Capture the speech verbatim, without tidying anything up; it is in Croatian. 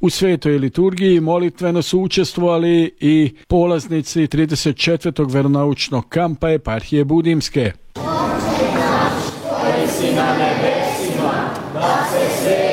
U svetoj liturgiji molitveno su učestvovali i polaznici trideset četvrtog veronaučnog kampa eparhije Budimske. Oče naš, koji si na nebesima, da se sve